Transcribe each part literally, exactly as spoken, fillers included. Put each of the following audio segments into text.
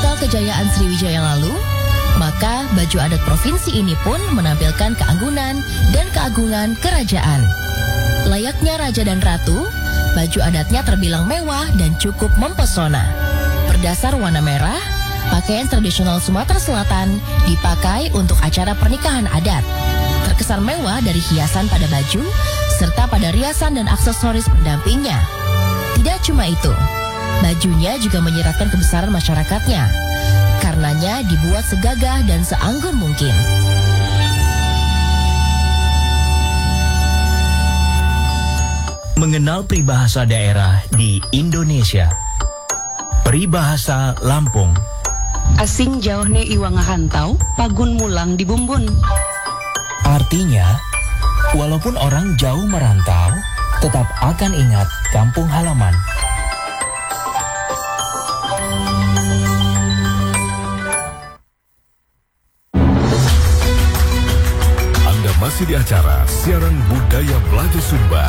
mengenal kejayaan Sriwijaya lalu, maka baju adat provinsi ini pun menampilkan keanggunan dan keagungan kerajaan. Layaknya raja dan ratu, baju adatnya terbilang mewah dan cukup mempesona. Berdasar warna merah, pakaian tradisional Sumatera Selatan dipakai untuk acara pernikahan adat. Terkesan mewah dari hiasan pada baju, serta pada riasan dan aksesoris pendampingnya. Tidak cuma itu, bajunya juga menyiratkan kebesaran masyarakatnya. Karenanya dibuat segagah dan seanggun mungkin. Mengenal peribahasa daerah di Indonesia. Peribahasa Lampung. Asing jauhne iwang hantau, pagun mulang dibumbun. Artinya, walaupun orang jauh merantau, tetap akan ingat kampung halaman. Anda masih di acara Siaran Budaya Belajar Sumba.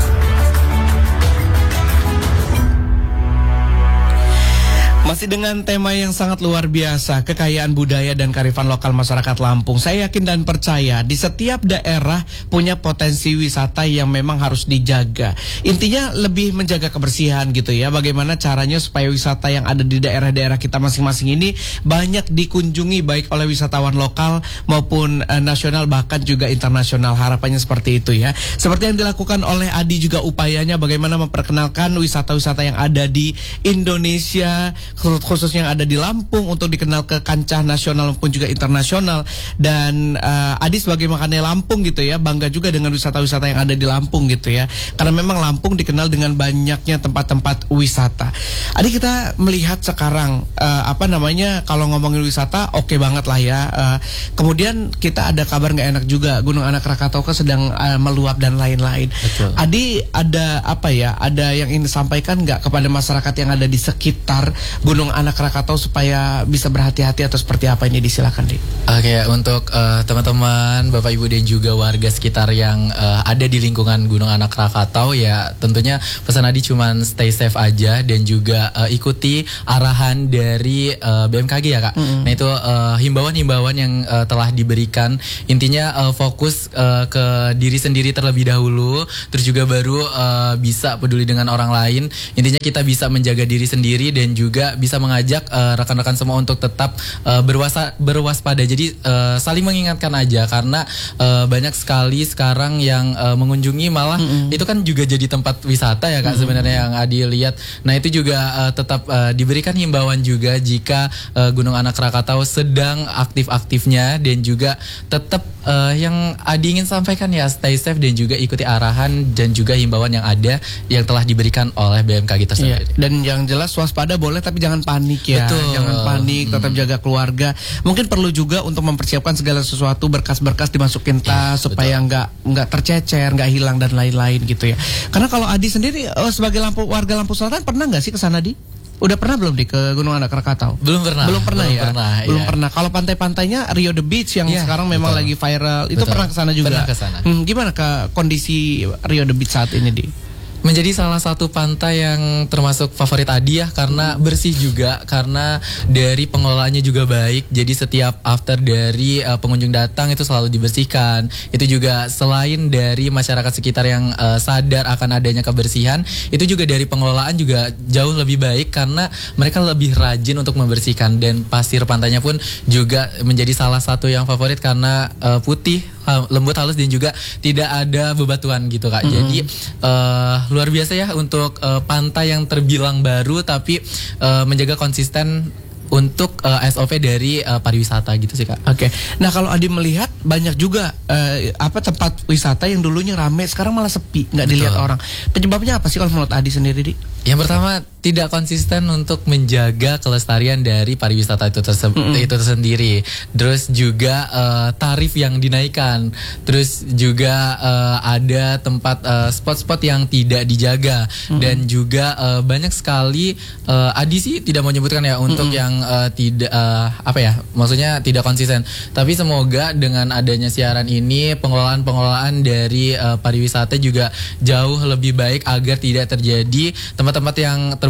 Masih dengan tema yang sangat luar biasa, kekayaan budaya dan kearifan lokal masyarakat Lampung. Saya yakin dan percaya di setiap daerah punya potensi wisata yang memang harus dijaga. Intinya lebih menjaga kebersihan gitu ya. Bagaimana caranya supaya wisata yang ada di daerah-daerah kita masing-masing ini banyak dikunjungi baik oleh wisatawan lokal maupun uh, nasional bahkan juga internasional. Harapannya seperti itu ya. Seperti yang dilakukan oleh Adi juga upayanya bagaimana memperkenalkan wisata-wisata yang ada di Indonesia, khususnya yang ada di Lampung untuk dikenal ke kancah nasional maupun juga internasional. Dan uh, Adi sebagai makanya Lampung gitu ya, bangga juga dengan wisata-wisata yang ada di Lampung gitu ya, karena memang Lampung dikenal dengan banyaknya tempat-tempat wisata. Adi, kita melihat sekarang uh, apa namanya, kalau ngomongin wisata oke okay banget lah ya. Uh, kemudian kita ada kabar nggak enak juga, Gunung Anak Rakatau sedang uh, meluap dan lain-lain. Betul. Adi, ada apa ya, ada yang ingin disampaikan nggak kepada masyarakat yang ada di sekitar Gunung Anak Rakatau supaya bisa berhati-hati atau seperti apa ini? Disilakan, Di. Oke, untuk uh, teman-teman, Bapak Ibu dan juga warga sekitar yang uh, ada di lingkungan Gunung Anak Rakatau, ya tentunya pesan Adi cuman stay safe aja dan juga uh, ikuti arahan dari uh, B M K G ya Kak. Mm-hmm. Nah itu uh, himbauan-himbauan yang uh, telah diberikan. Intinya uh, fokus uh, ke diri sendiri terlebih dahulu, terus juga baru uh, bisa peduli dengan orang lain. Intinya kita bisa menjaga diri sendiri dan juga bisa mengajak uh, rekan-rekan semua untuk tetap uh, berwasa, berwaspada. Jadi uh, saling mengingatkan aja, karena uh, banyak sekali sekarang yang uh, mengunjungi malah mm-hmm. itu kan juga jadi tempat wisata ya Kak, mm-hmm. sebenarnya yang Adi lihat. Nah itu juga uh, tetap uh, diberikan himbauan juga jika uh, Gunung Anak Rakatau sedang aktif-aktifnya, dan juga tetap uh, yang Adi ingin sampaikan ya stay safe dan juga ikuti arahan dan juga himbauan yang ada yang telah diberikan oleh B M K G tersebut. Iya, dan yang jelas waspada boleh tapi jangan panik ya. Betul. Jangan panik, tetap hmm. jaga keluarga. Mungkin perlu juga untuk mempersiapkan segala sesuatu, berkas-berkas dimasukin tas ya, supaya nggak nggak tercecer, nggak hilang dan lain-lain gitu ya. Karena kalau Adi sendiri oh, sebagai Lampu, warga Lampung Selatan pernah nggak sih ke sana, Di? Udah pernah belum di ke Gunung Anak Rakatau? Belum pernah. Belum pernah belum ya. Pernah, belum ya. pernah. Kalau pantai-pantainya Rio the Beach yang ya, sekarang memang betul. lagi viral, itu betul. pernah ke sana juga. Pernah ke sana. Hmm, gimana ke kondisi Rio the Beach saat ini, Di? Menjadi salah satu pantai yang termasuk favorit Adi ya, karena bersih juga, karena dari pengelolaannya juga baik. Jadi setiap after dari uh, pengunjung datang itu selalu dibersihkan. Itu juga selain dari masyarakat sekitar yang uh, sadar akan adanya kebersihan, itu juga dari pengelolaan juga jauh lebih baik, karena mereka lebih rajin untuk membersihkan. Dan pasir pantainya pun juga menjadi salah satu yang favorit karena uh, putih, lembut, halus, dan juga tidak ada bebatuan gitu Kak. Mm-hmm. Jadi uh, luar biasa ya untuk uh, pantai yang terbilang baru tapi uh, menjaga konsisten untuk uh, S O P dari uh, pariwisata gitu sih Kak. Oke. Okay. Nah kalau Adi melihat banyak juga uh, apa tempat wisata yang dulunya rame sekarang malah sepi, nggak dilihat orang. Penyebabnya apa sih kalau menurut Adi sendiri, Di? Yang pertama, tidak konsisten untuk menjaga kelestarian dari pariwisata itu, terse- mm-hmm. itu tersendiri. Terus juga uh, tarif yang dinaikkan. Terus juga uh, ada tempat uh, spot-spot yang tidak dijaga. Mm-hmm. Dan juga uh, banyak sekali uh, Adi sih tidak mau menyebutkan ya untuk mm-hmm. yang uh, tidak uh, apa ya, maksudnya tidak konsisten. Tapi semoga dengan adanya siaran ini pengelolaan-pengelolaan dari uh, pariwisata juga jauh lebih baik agar tidak terjadi tempat tempat yang ter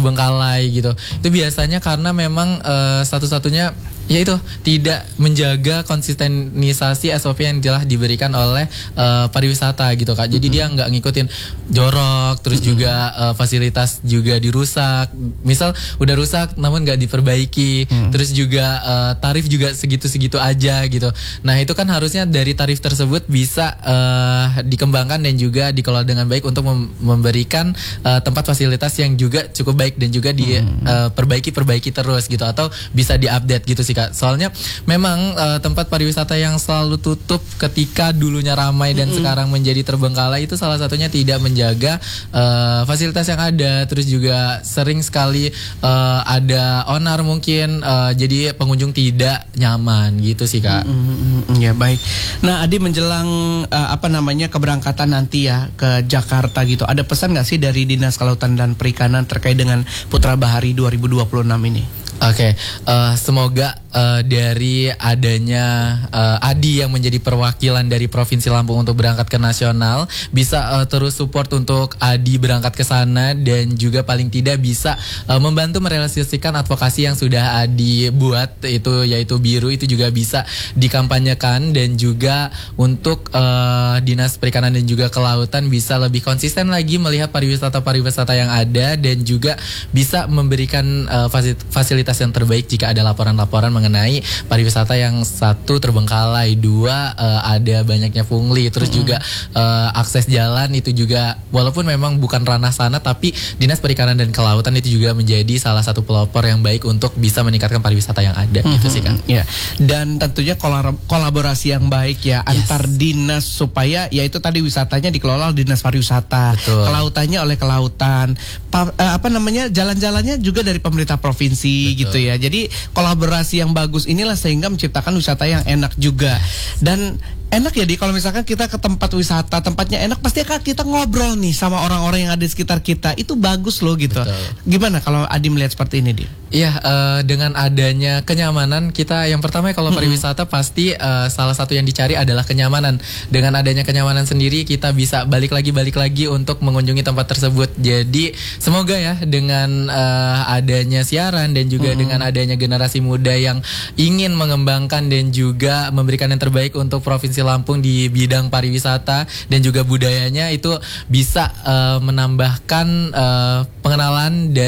terbengkalai gitu. Itu biasanya karena memang uh, satu-satunya yaitu tidak menjaga konsistenisasi S O P yang telah diberikan oleh uh, pariwisata gitu Kak. Jadi mm-hmm. dia nggak ngikutin jorok, terus mm-hmm. juga uh, fasilitas juga dirusak. Misal udah rusak namun nggak diperbaiki, mm-hmm. terus juga uh, tarif juga segitu-segitu aja gitu. Nah itu kan harusnya dari tarif tersebut bisa uh, dikembangkan dan juga dikelola dengan baik untuk mem- memberikan uh, tempat fasilitas yang juga cukup baik dan juga diperbaiki-perbaiki uh, terus gitu, atau bisa diupdate gitu sih Kak. Soalnya memang uh, tempat pariwisata yang selalu tutup ketika dulunya ramai dan mm-hmm. sekarang menjadi terbengkalai itu salah satunya tidak menjaga uh, fasilitas yang ada. Terus juga sering sekali uh, ada onar mungkin, uh, jadi pengunjung tidak nyaman gitu sih Kak. Mm-hmm. Ya baik. Nah Adi, menjelang uh, apa namanya keberangkatan nanti ya ke Jakarta gitu, ada pesan nggak sih dari Dinas Kelautan dan Perikanan terkait dengan Putra Bahari dua ribu dua puluh enam ini? Oke, okay. uh, semoga uh, dari adanya uh, Adi yang menjadi perwakilan dari Provinsi Lampung untuk berangkat ke nasional bisa uh, terus support untuk Adi berangkat ke sana, dan juga paling tidak bisa uh, membantu merealisasikan advokasi yang sudah Adi buat, itu yaitu biru, itu juga bisa dikampanyekan, dan juga untuk uh, Dinas Perikanan dan juga Kelautan bisa lebih konsisten lagi melihat pariwisata-pariwisata yang ada, dan juga bisa memberikan uh, fasilitas yang terbaik jika ada laporan-laporan mengenai pariwisata yang satu terbengkalai, dua uh, ada banyaknya pungli, terus mm-hmm. juga uh, akses jalan itu juga walaupun memang bukan ranah sana, tapi Dinas Perikanan dan Kelautan itu juga menjadi salah satu pelopor yang baik untuk bisa meningkatkan pariwisata yang ada mm-hmm. gitu sih Kak. Ya. Dan tentunya kolab- kolaborasi yang baik ya yes. antar dinas, supaya ya itu tadi wisatanya dikelola oleh Dinas Pariwisata, betul. Kelautannya oleh Kelautan, pa- uh, apa namanya jalan-jalannya juga dari pemerintah provinsi. Betul. Gitu ya. Jadi kolaborasi yang bagus inilah sehingga menciptakan wisata yang enak juga. Dan enak ya Di, kalau misalkan kita ke tempat wisata, tempatnya enak, pasti akan kita ngobrol nih sama orang-orang yang ada di sekitar kita. Itu bagus loh gitu. Betul. Gimana kalau Adi melihat seperti ini, Di? Iya, uh, dengan adanya kenyamanan kita, yang pertama kalau mm-hmm. pariwisata pasti uh, salah satu yang dicari adalah kenyamanan. Dengan adanya kenyamanan sendiri kita bisa balik lagi balik lagi untuk mengunjungi tempat tersebut. Jadi semoga ya dengan uh, adanya siaran dan juga mm-hmm. dengan adanya generasi muda yang ingin mengembangkan dan juga memberikan yang terbaik untuk Provinsi Lampung di bidang pariwisata dan juga budayanya, itu bisa uh, menambahkan uh, pengenalan dan